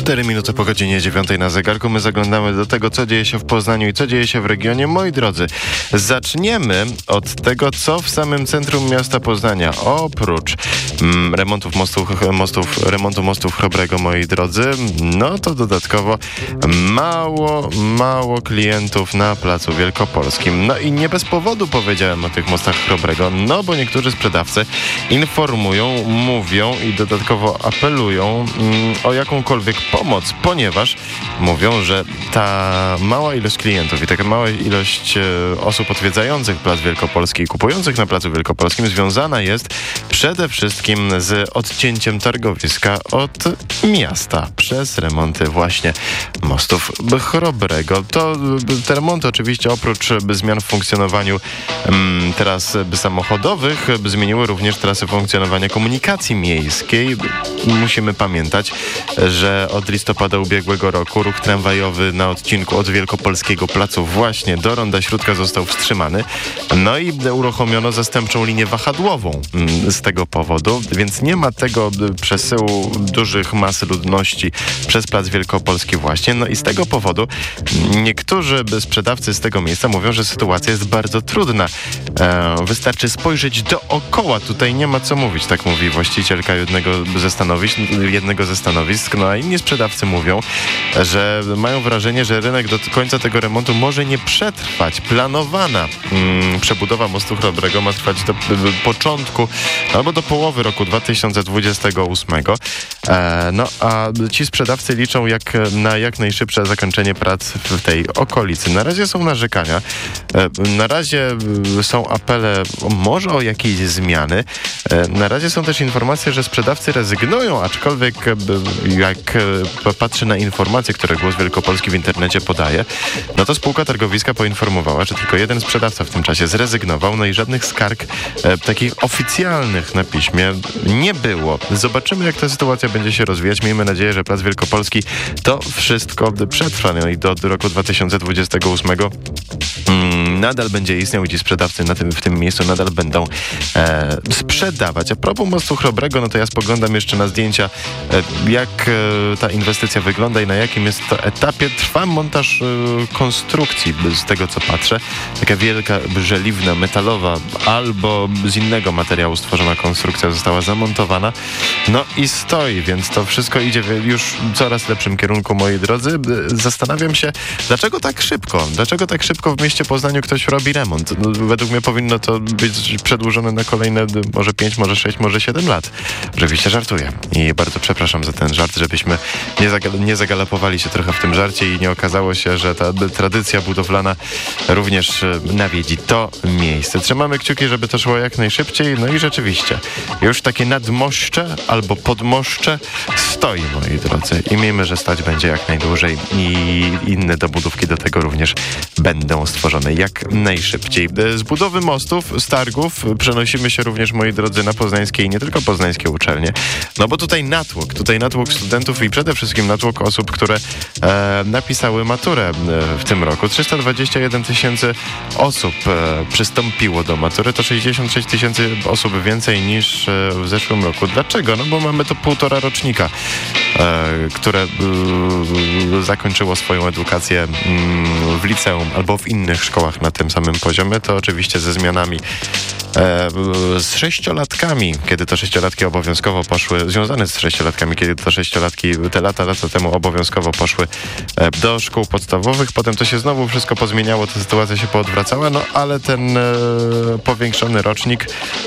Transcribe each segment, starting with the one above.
4 minuty po godzinie 9 na zegarku. My zaglądamy do tego, co dzieje się w Poznaniu i co dzieje się w regionie. Moi drodzy, zaczniemy od tego, co w samym centrum miasta Poznania. Oprócz remontu mostu Chrobrego, moi drodzy, no to dodatkowo mało klientów na Placu Wielkopolskim. No i nie bez powodu powiedziałem o tych mostach Chrobrego, no bo niektórzy sprzedawcy informują, mówią i dodatkowo apelują o jakąkolwiek pomoc, ponieważ mówią, że ta mała ilość klientów i taka mała ilość osób odwiedzających Plac Wielkopolski i kupujących na Placu Wielkopolskim związana jest przede wszystkim z odcięciem targowiska od miasta przez remonty właśnie mostów Chrobrego. Te remonty oczywiście oprócz zmian w funkcjonowaniu tras samochodowych zmieniły również trasy funkcjonowania komunikacji miejskiej. Musimy pamiętać, że od listopada ubiegłego roku ruch tramwajowy na odcinku od Wielkopolskiego Placu właśnie do Ronda Śródka został wstrzymany. No i uruchomiono zastępczą linię wahadłową z tego powodu, więc nie ma tego przesyłu dużych mas ludności przez Plac Wielkopolski właśnie. No i z tego powodu niektórzy sprzedawcy z tego miejsca mówią, że sytuacja jest bardzo trudna. Wystarczy spojrzeć dookoła. Tutaj nie ma co mówić, tak mówi właścicielka jednego ze stanowisk. No a inni sprzedawcy mówią, że mają wrażenie, że rynek do końca tego remontu może nie przetrwać. Planowana przebudowa mostu Chrobrego ma trwać do początku albo do połowy roku 2028. No a ci sprzedawcy liczą na jak najszybsze zakończenie prac w tej okolicy. Na razie są narzekania, na razie są apele może o jakieś zmiany. Na razie są też informacje, że sprzedawcy rezygnują, aczkolwiek jak patrzę na informacje, które Głos Wielkopolski w internecie podaje, no to spółka targowiska poinformowała, że tylko jeden sprzedawca w tym czasie zrezygnował, no i żadnych skarg takich oficjalnych na piśmie nie było. Zobaczymy, jak ta sytuacja będzie się rozwijać. Miejmy nadzieję, że Plac Wielkopolski to wszystko przetrwa, no i do roku 2028 nadal będzie istniał i ci sprzedawcy w tym miejscu nadal będą sprzedawać. A propos mostu Chrobrego, no to ja spoglądam jeszcze na zdjęcia, jak ta inwestycja wygląda i na jakim jest to etapie. Trwa montaż konstrukcji, z tego co patrzę. Taka wielka, żeliwna, metalowa albo z innego materiału stworzona konstrukcja została zamontowana. No i stoi, więc to wszystko idzie już w coraz lepszym kierunku, moi drodzy. Zastanawiam się, dlaczego tak szybko w mieście Poznaniu ktoś robi remont. No, według mnie powinno to być przedłużone na kolejne może 5, może 6, może 7 lat. Oczywiście żartuję i bardzo przepraszam za ten żart, żebyśmy nie zagalopowali się trochę w tym żarcie i nie okazało się, że ta tradycja budowlana również nawiedzi to miejsce. Trzymamy kciuki, żeby to szło jak najszybciej. No i rzeczywiście, już takie nadmoszcze albo podmoszcze stoi, moi drodzy. I miejmy, że stać będzie jak najdłużej i inne dobudówki do tego również będą stworzone jak najszybciej. Z budowy mostów, z targów przenosimy się również, moi drodzy, na poznańskie i nie tylko poznańskie uczelnie. No bo tutaj natłok studentów i przede wszystkim natłok osób, które napisały maturę w tym roku. 321 000 osób przystąpiło do matury. To 66 000 osób więcej niż w zeszłym roku. Dlaczego? No bo mamy to 1,5 rocznika, które zakończyło swoją edukację w liceum albo w innych szkołach na tym samym poziomie. To oczywiście ze zmianami z 6-latkami, kiedy to 6-latki obowiązkowo poszły, związane z 6-latkami, kiedy to 6-latki te lata temu obowiązkowo poszły do szkół podstawowych. Potem to się znowu wszystko pozmieniało, ta sytuacja się poodwracała, no ale ten powiększony rocznik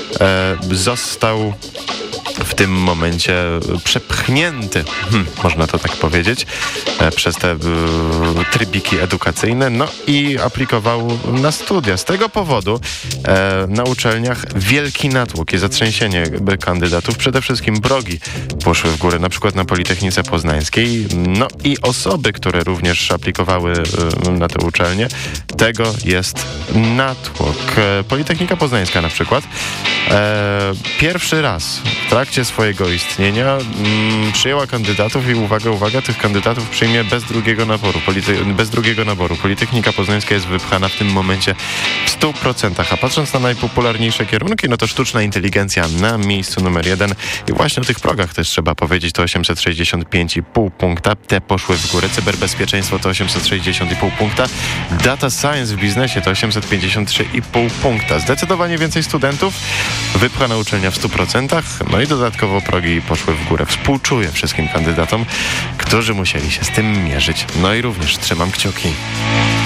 został w tym momencie przepchnięty, można to tak powiedzieć, przez te trybiki edukacyjne, no i aplikował na studia. Z tego powodu na uczelniach wielki natłok i zatrzęsienie kandydatów, przede wszystkim progi poszły w górę, na przykład na Politechnice Poznańskiej, no i osoby, które również aplikowały na te uczelnie, tego jest natłok. Politechnika Poznańska na przykład pierwszy raz w trakcie świecie swojego istnienia przyjęła kandydatów i uwaga, tych kandydatów przyjmie bez drugiego naboru. Politechnika Poznańska jest wypchana w tym momencie w 100%. A patrząc na najpopularniejsze kierunki, no to sztuczna inteligencja na miejscu numer 1. I właśnie o tych progach też trzeba powiedzieć, to 865,5 punkta. Te poszły w górę. Cyberbezpieczeństwo to 860,5 punkta. Data Science w biznesie to 853,5 punkta. Zdecydowanie więcej studentów, wypchana uczelnia w 100%, no i dodatkowo progi poszły w górę. Współczuję wszystkim kandydatom, którzy musieli się z tym mierzyć. No i również trzymam kciuki.